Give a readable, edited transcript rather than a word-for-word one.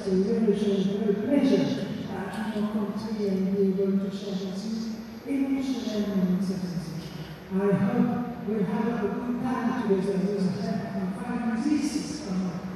it's a really great pleasure to your country and be able to share with you in Jerusalem and certainty. I hope we'll have a good time together with the help of Father Jesus.